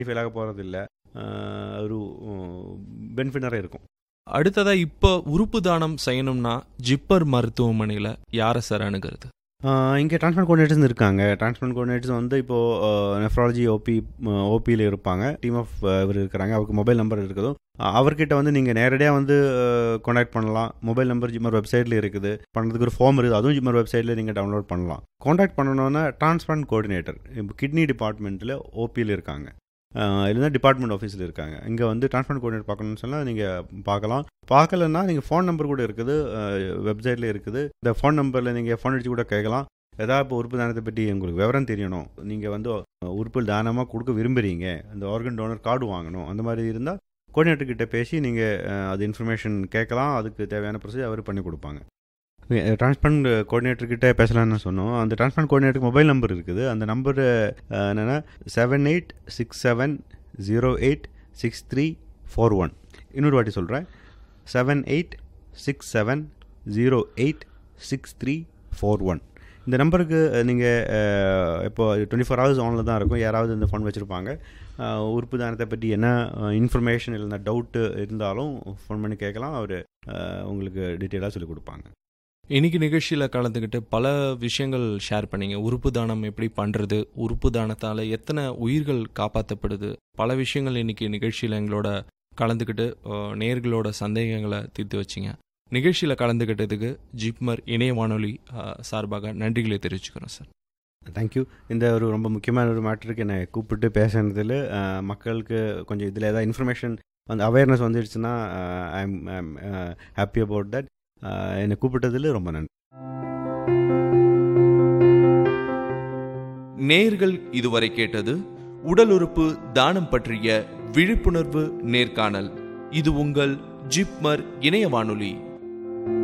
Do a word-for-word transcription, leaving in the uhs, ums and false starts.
Fail ஆக போகிறதில்ல. ஒரு பெனிஃபிட் நிறைய இருக்கும். அடுத்ததா இப்போ உறுப்பு தானம் செய்யணும்னா ஜிப்மர் மருத்துவமனையில் யாரை சார் அணுகிறது? இங்கே டிரான்ஸ்பிளான்ட் கோஆர்டினேட்டர்ஸ் இருக்காங்க. டிரான்ஸ்பிளான்ட் கோஆர்டினேட்டர்ஸ் வந்து இப்போது நெஃப்ராலஜி ஓபி ஓபியில் இருப்பாங்க. டீம் ஆஃப் இவர் இருக்கிறாங்க. அவருக்கு மொபைல் நம்பர் இருக்குதோ அவர்கிட்ட வந்து நீங்கள் நேரடியாக வந்து கான்டாக்ட் பண்ணலாம். மொபைல் நம்பர் ஜிப்மர் வெப்சைட்டில் இருக்குது. பண்ணுறதுக்கு ஒரு ஃபார்ம் இருக்குது, அதுவும் ஜிப்மர் வெப்சைட்டில் நீங்கள் டவுன்லோட் பண்ணலாம். கான்டாக்ட் பண்ணணுன்னா டிரான்ஸ்பிளான்ட் கோஆர்டினேட்டர் இப்போ கிட்னி டிபார்ட்மெண்ட்டில் ஓபியில் இருக்காங்க, இல்லைன்னா டிபார்ட்மெண்ட் ஆஃபீஸில் இருக்காங்க. இங்கே வந்து டிரான்ஸ்பிளான்ட் கோஆர்டினேட்டர் பார்க்கணும்னு சொன்னால் நீங்கள் பார்க்கலாம். பார்க்கலன்னா நீங்கள் ஃபோன் நம்பர் கூட இருக்குது, வெப்சைட்டில் இருக்குது. இந்த ஃபோன் நம்பரில் நீங்கள் ஃபோன் அடித்து கூட கேட்கலாம். ஏதாவது இப்போ உறுப்பு தானத்தை பற்றி உங்களுக்கு விவரம் தெரியணும், நீங்கள் வந்து உறுப்பு தானமாக கொடுக்க விரும்புகிறீங்க, இந்த ஆர்கன் டோனர் கார்டு வாங்கணும், அந்த மாதிரி இருந்தால் கோஆர்டினேட்டர்கிட்ட பேசி நீங்கள் அது இன்ஃபர்மேஷன் கேட்கலாம். அதுக்கு தேவையான ப்ரொசீஜர் அவர் பண்ணி கொடுப்பாங்க. டிரான்ஸ்பிளான்ட் கோஆர்டினேட்டர்கிட்ட பேசலான்னு சொன்னோம். அந்த டிரான்ஸ்பிளான்ட் கோஆர்டினேட்டருக்கு மொபைல் நம்பர் இருக்குது. அந்த நம்பர் என்னென்னா seven eight six seven zero eight six three four one. இன்னொரு வாட்டி சொல்கிறேன், seven eight six seven zero eight six three four one. இந்த நம்பருக்கு நீங்கள் இப்போ டுவெண்ட்டி ஃபோர் ஹவர்ஸ் ஆனில் தான் இருக்கும். யாராவது இந்த ஃபோன் வச்சுருப்பாங்க. உறுப்பு தானத்தை பற்றி என்ன இன்ஃபர்மேஷன் இல்லைன்னா டவுட்டு இருந்தாலும் ஃபோன் பண்ணி கேட்கலாம். அவர் உங்களுக்கு டீட்டெயிலாக சொல்லிக் கொடுப்பாங்க. இன்னைக்கு நிகழ்ச்சியில் கலந்துக்கிட்டு பல விஷயங்கள் ஷேர் பண்ணிங்க. உறுப்பு தானம் எப்படி பண்ணுறது, உறுப்பு தானத்தால் எத்தனை உயிர்கள் காப்பாற்றப்படுது, பல விஷயங்கள் இன்னைக்கு நிகழ்ச்சியில் எங்களோட கலந்துக்கிட்டு நேயர்களோட சந்தேகங்களை தீர்த்து வச்சிங்க. நிகழ்ச்சியில் கலந்துக்கிட்டதுக்கு ஜிப்மர் இணைய வானொலி சார்பாக நன்றிகளை தெரிவிச்சுக்கிறோம் சார். தேங்க்யூ. இந்த ஒரு ரொம்ப முக்கியமான ஒரு மேட்டருக்கு என்னை கூப்பிட்டு பேசுனதில் மக்களுக்கு கொஞ்சம் இதில் ஏதாவது இன்ஃபர்மேஷன் வந்து அவேர்னஸ் வந்துடுச்சுன்னா I am happy about that. என்னை கூப்பிட்டதில் ரொம்ப நன்றி. நேயர்கள் இதுவரை கேட்டது உடல் உறுப்பு தானம் பற்றிய விழிப்புணர்வு நேர்காணல். இது உங்கள் ஜிப்மர் இணைய வானொலி.